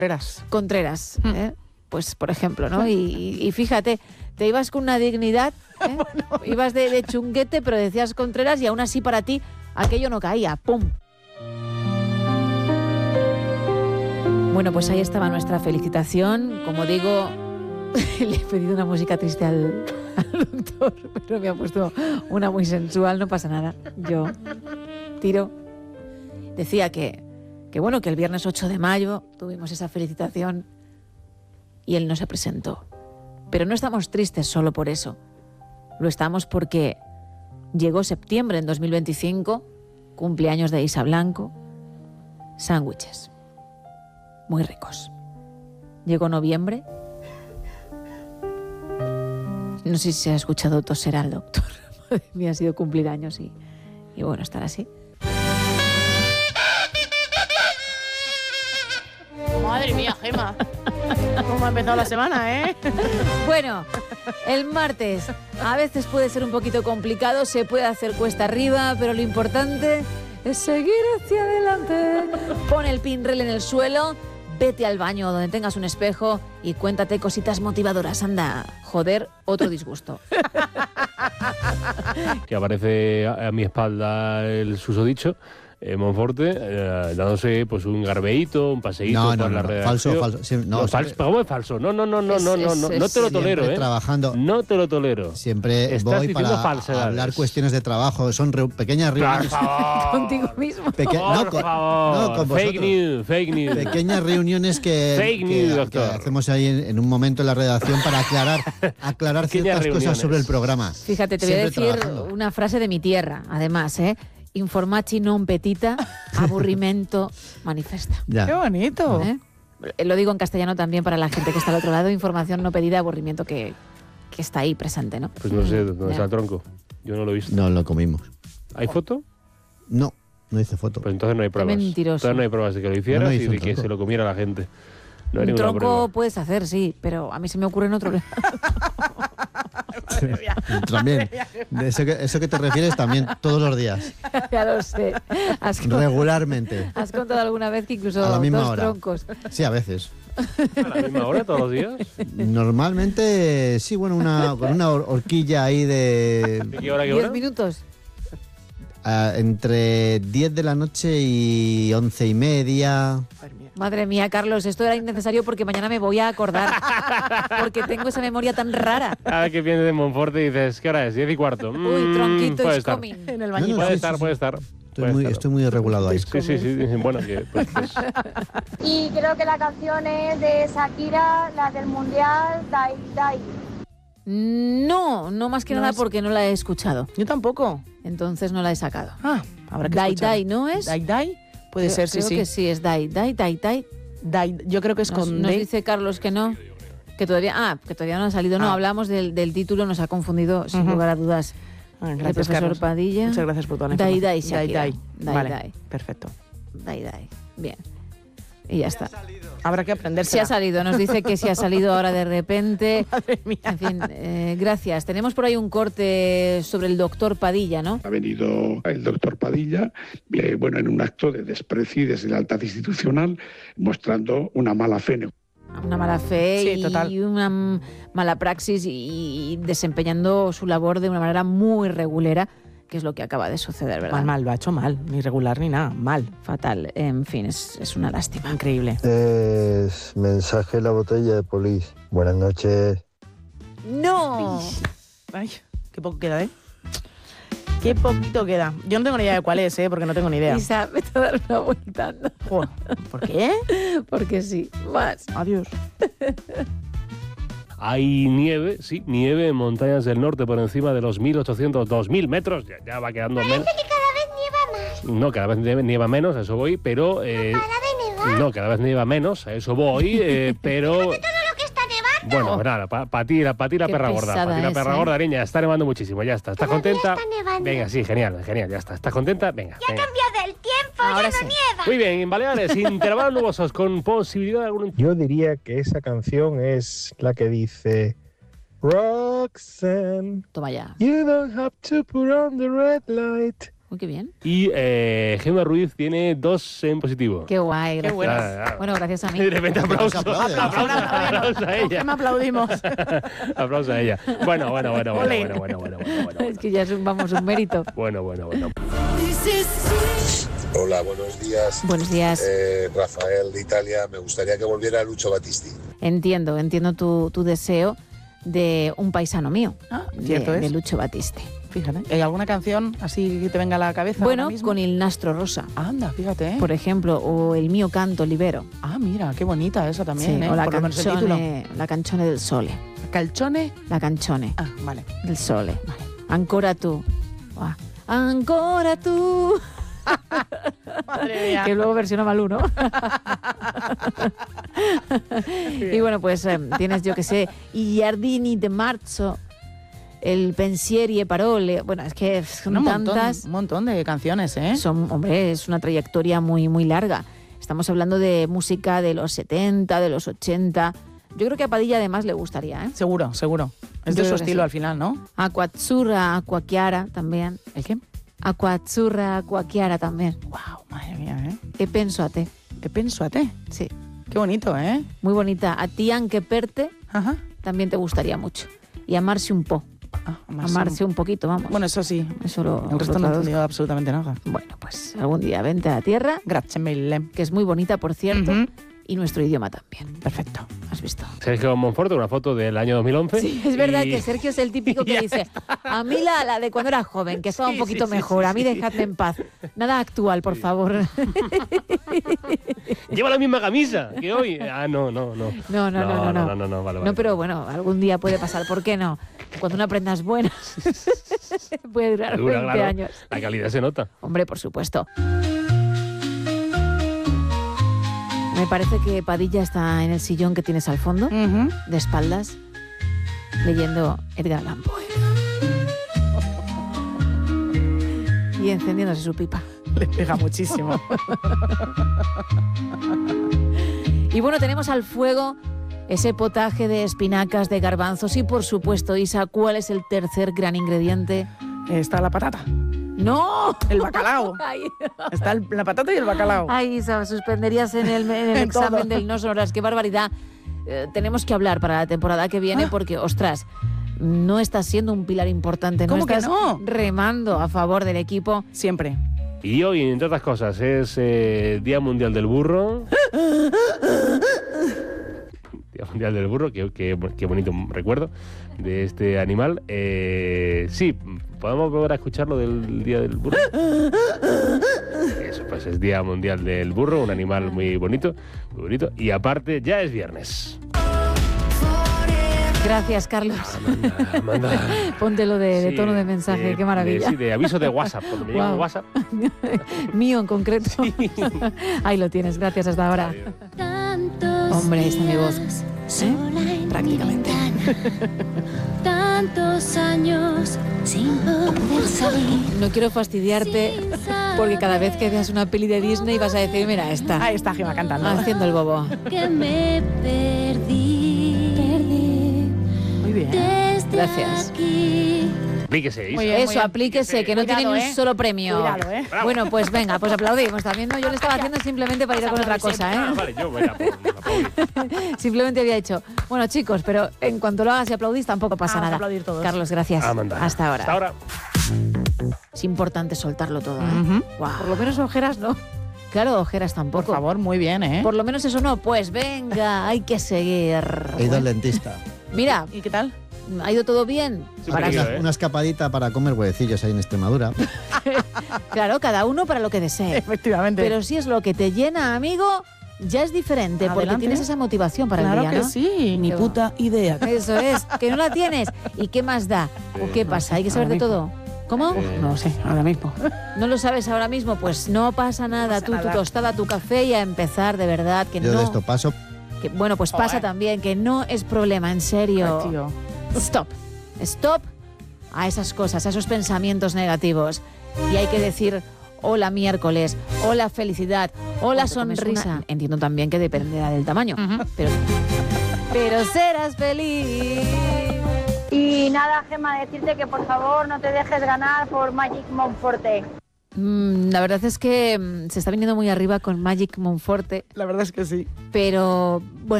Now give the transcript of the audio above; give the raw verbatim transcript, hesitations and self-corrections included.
Contreras. Contreras, ¿eh? Pues por ejemplo, ¿no? Y, y fíjate, te ibas con una dignidad, ¿eh? Bueno, ibas de, de chunguete, pero decías Contreras y aún así para ti aquello no caía. ¡Pum! Bueno, pues ahí estaba nuestra felicitación. Como digo, le he pedido una música triste al, al doctor, pero me ha puesto una muy sensual, no pasa nada. Yo tiro. Decía que, que bueno, que el viernes ocho de mayo tuvimos esa felicitación y él no se presentó. Pero no estamos tristes solo por eso. Lo estamos porque llegó septiembre en dos mil veinticinco, cumpleaños de Isa Blanco, sándwiches muy ricos. Llegó noviembre. No sé si se ha escuchado toser al doctor. Madre mía, ha sido cumplir años y, y bueno, estar así. Madre mía, Gema. ¿Cómo ha empezado la semana, eh? Bueno, el martes a veces puede ser un poquito complicado, se puede hacer cuesta arriba, pero lo importante es seguir hacia adelante. Pon el pinrel en el suelo, vete al baño donde tengas un espejo y cuéntate cositas motivadoras. Anda, joder, otro disgusto. Que aparece a, a mi espalda el susodicho. Eh, Monforte, eh, dándose pues un garbeíto, un paseíto no, por no, la no, redacción. falso, falso. Sí, no, no, falso. ¿Cómo es falso? No, no, no, no, es, no, no, es, no, es, no te lo tolero, ¿eh? Trabajando. No te lo tolero. Siempre Estás voy para falsedades. hablar cuestiones de trabajo. Son re- pequeñas reuniones. Por favor. Contigo mismo. Peque- Por no, con, favor. no, con fake vosotros. news, fake news. Pequeñas reuniones que, Fake que, news, que doctor. hacemos ahí en, en un momento en la redacción para aclarar, aclarar Pequeñas ciertas reuniones. cosas sobre el programa. Fíjate, te voy a Siempre decir trabajando. una frase de mi tierra, además, ¿eh? Informaci non petita, aburrimento manifesta. Ya. ¡Qué bonito! ¿Eh? Lo digo en castellano también para la gente que está al otro lado. Información no pedida, aburrimiento que, que está ahí presente, ¿no? Pues no sé dónde Ya. está el tronco. Yo no lo he visto. No lo comimos. ¿Hay foto? No, no hice foto. Pues entonces no hay pruebas. mentiroso. Entonces no hay pruebas de que lo hicieras No, no y hice un de que tronco. se lo comiera la gente. No hay Un ninguna tronco prueba. puedes hacer, sí, pero a mí se me ocurre en otro lado. También. De eso, que, eso que te refieres también todos los días. Ya lo sé. Has, con- Regularmente. has contado alguna vez que incluso A la misma dos hora. troncos. Sí, a veces. ¿A la misma hora todos los días? Normalmente, sí, bueno, una, con una hor- horquilla ahí de ¿De qué hora, qué Diez hora? minutos. ah, entre diez de la noche y once y media. Madre mía. Madre mía, Carlos, esto era innecesario porque mañana me voy a acordar. Porque tengo esa memoria tan rara. Cada vez que piensas en Monforte dices, ¿qué hora es? Diez y cuarto. Uy, Mm, tronquito puede is estar. coming. En el No, bañito. no, Puede sí, estar, sí, puede sí. estar. Estoy puede muy, estar. estoy muy regulado ahí. Sí, sí, sí. Bueno, que pues, pues, Y creo que la canción es de Shakira, la del Mundial, Dai Dai. No, no más que No nada es- porque no la he escuchado. Yo tampoco. Entonces no la he sacado. Ah, habrá que Dai escucharla. Dai, ¿no es? Dai Dai. Puede Creo- ser, sí, creo sí. que sí, es Dai Dai, Dai Dai. Dai, yo creo que es Nos, con nos D. dice Carlos que no, que todavía, ah, que todavía no ha salido. No, Ah. hablamos del, del título, nos ha confundido sin Ujú. lugar a dudas. Ah, el gracias, profesor Carlos. Padilla. Muchas gracias por toda la Dai información. Dai, Shakira. Dai, Dai, vale, Dai. perfecto. Dai Dai. Bien. Y ya está. Habrá que aprender. Sí ha salido, nos dice que sí ha salido ahora de repente. Madre mía. En fin, eh, gracias. Tenemos por ahí un corte sobre el doctor Padilla, ¿no? Ha venido el doctor Padilla, eh, bueno, en un acto de desprecio y deslealtad institucional, mostrando una mala fe. Una mala fe Sí, y total. una mm, mala praxis y, y desempeñando su labor de una manera muy regulera, que es lo que acaba de suceder, ¿verdad? Mal, mal, lo ha hecho mal. Ni regular ni nada. Mal. Fatal. En fin, es, es una lástima. Increíble. Es mensaje en la botella de polis. Buenas noches. ¡No! Ay, qué poco queda, ¿eh? Qué poquito queda. Yo no tengo ni idea de cuál es, ¿eh? Porque no tengo ni idea. Isa, vete a dar una vuelta. anda. Joder, ¿por qué? Porque sí. Más. Adiós. hay nieve, sí, nieve en montañas del norte por encima de los mil ochocientos, dos mil metros. Ya, ya va quedando menos. Parece que cada vez nieva más. No, cada vez nieva, nieva menos, a eso voy, pero... Eh, Para de nevar. no, cada vez nieva menos, a eso voy, eh, pero... Todo lo que está nevando. Bueno, pues nada, para pa ti, la, pa ti la Qué perra gorda, pesada para ti la es, perra ¿eh? gorda, niña, está nevando muchísimo, ya está. ¿Estás Todavía contenta? está nevando. Venga, sí, genial, genial, ya está. ¿Estás contenta? Venga, Ya ha venga. cambiado el tiempo, Ahora ya sí. no nieva. Muy bien, en Baleares, intervalos nubosos con posibilidad de algún... Yo diría que esa canción es la que dice Roxanne, Toma ya. you don't have to put on the red light. Uy, qué bien. Y eh, Gemma Ruiz tiene dos en positivo. Qué guay, gracias. bueno. Ah, ah. Bueno, gracias a mí. De repente aplauso. Aplausos. Aplauso, aplauso a ella. Me aplaudimos. Aplauso a ella. Bueno, bueno, bueno, bueno, Ole. bueno, bueno, bueno, bueno, bueno, Es que ya es un, vamos, un mérito. bueno, bueno, bueno. Hola, buenos días. Buenos días. Eh, Rafael de Italia. Me gustaría que volviera Lucho Battisti. Entiendo, entiendo tu, tu deseo de un paisano mío. Ah, de, cierto es. de Lucho Battisti. Fíjate. ¿Hay alguna canción así que te venga a la cabeza? Bueno, ahora mismo? con Il Nastro Rosa, Anda, fíjate. ¿eh? por ejemplo, o El mio canto libero. Ah, mira, qué bonita esa también, Sí, ¿eh? o la Por lo menos el título. canzone, la canzone del sole. ¿Calchone? La canzone Ah, vale. del sole. Ancora tú. Ah, ancora tú. Madre mía. Que luego versiona Malú, ¿no? Y bueno, pues eh, tienes, yo que sé, I giardini de marzo, El pensieri e parole. Bueno, es que son un montón, tantas. un montón de canciones, ¿eh? Son, hombre, es una trayectoria muy, muy larga. Estamos hablando de música de los setenta, de los ochenta. Yo creo que a Padilla además le gustaría, ¿eh? Seguro, seguro. Es Yo de su creo que estilo sí. al final, ¿no? Acqua azzurra, acqua chiara también. ¿El qué? Acqua azzurra, acqua chiara también. Wow, madre mía, ¿eh? E penso a te. ¿Qué penso a te? Sí, Qué bonito, ¿eh? muy bonita. A ti anche per te Ajá. también te gustaría mucho. Y amarse un po. Ah, amarse Amarse un poquito, vamos. Bueno, eso sí. Eso lo, El resto lo no he traduzco. entendido absolutamente nada. Bueno, pues algún día vente a la tierra, Grazie mille. que es muy bonita, por cierto, Ujú. y nuestro idioma también. Perfecto. ¿Has visto? Sergio Monforte, una foto del año dos mil once. Sí, es verdad y- que Sergio es el típico que Ya dice, a mí la, la de cuando era joven, que estaba Sí, un poquito sí, sí, mejor, sí, a mí sí. dejadme en paz. Nada actual, por favor. Lleva la misma camisa que hoy. Ah, no, no, no. No, no, no, no, no. no, no, no, vale, vale. No, pero bueno, algún día puede pasar, ¿por qué no? Cuando una prenda es buena, puede durar Dura, veinte claro. años. La calidad se nota. Hombre, por supuesto. Me parece que Padilla está en el sillón que tienes al fondo, Ujú. de espaldas, leyendo Edgar Allan Poe. Y encendiéndose su pipa. Le pega muchísimo. Y bueno, tenemos al fuego ese potaje de espinacas, de garbanzos y, por supuesto, Isa, ¿cuál es el tercer gran ingrediente? Está la patata. ¡No! El bacalao. Ay, Está el- la patata y el bacalao. ay, Isa, suspenderías en el, en el En examen todo. del no sonoras. ¡Qué barbaridad! Eh, tenemos que hablar para la temporada que viene Ah. porque, ostras, no estás siendo un pilar importante. No ¿Cómo que estás no? remando a favor del equipo. Siempre. Y hoy, entre otras cosas, es eh, Día Mundial del Burro. Día Mundial del Burro, qué, qué- qué bonito recuerdo de este animal. Eh, sí, ¿podemos volver a escucharlo del Día del Burro? Eso, pues es Día Mundial del Burro, un animal muy bonito, muy bonito. Y aparte, ya es viernes. Gracias, Carlos. Amanda, Amanda. Póntelo de, de Sí, tono de mensaje, de- qué maravilla. de- sí, de aviso de WhatsApp. Cuando me llega un Guau. WhatsApp. Mío en concreto. Ahí lo tienes, gracias hasta ahora. Hombre, esta es mi voz. ¿Eh? Prácticamente. Tantos años sin poder salir. No quiero fastidiarte porque cada vez que veas una peli de Disney vas a decir, mira, esta, Ahí está Gema cantando. haciendo el bobo. Que me perdí. Perdí. Muy bien. Desde Gracias. aquí. Aplíquese, Isa. Muy bien, muy Eso, bien. aplíquese, que no Cuidado, tiene ni un ¿eh? solo premio. Cuidado, ¿eh? Bueno, pues venga, pues aplaudimos también. No, yo lo estaba haciendo simplemente para ir a con otra cosa, Ah, ¿eh? vale, yo voy a aplaudir. Simplemente había dicho, bueno, chicos, pero en cuanto lo hagas y aplaudís tampoco pasa Vamos a nada. aplaudir todos. Carlos, gracias. Amanda. Hasta ahora. Hasta ahora. Es importante soltarlo todo, ¿eh? Ujú. Guau. Por lo menos ojeras no. Claro, ojeras tampoco. Por favor, muy bien, ¿eh? Por lo menos eso no. Pues venga, hay que seguir. He ido al dentista. Mira, ¿Y qué tal? ¿ha ido todo bien? Sí, Para- sí, Una, ¿eh? una escapadita para comer huevecillos ahí en Extremadura. Claro, cada uno para lo que desee. Efectivamente. Pero si es lo que te llena, amigo, ya es diferente, porque Adelante. tienes esa motivación para claro el día, que ¿no? sí. Ni Qué puta idea. Eso es, que no la tienes. ¿Y qué más da? ¿O qué pasa? ¿Hay que saber de todo? ¿Cómo? Eh, No sé, ahora mismo. ¿No lo sabes ahora mismo? Pues no pasa nada. pasa Tú, tu nada. tostada, tu café y a empezar, de verdad, que Yo no... de esto paso. que- bueno, pues pasa Joder. también, que no es problema, en serio. Ay, tío. Stop. Stop a esas cosas, a esos pensamientos negativos. Y hay que decir, hola miércoles, hola felicidad, hola O te comes sonrisa. una- Entiendo también que dependerá del tamaño, Ujú. pero, pero serás feliz. Y nada, Gemma, decirte que por favor no te dejes ganar por Magic Monforte. Mm, la verdad es que mm, se está viniendo muy arriba con Magic Monforte. La verdad es que sí. Pero, bueno.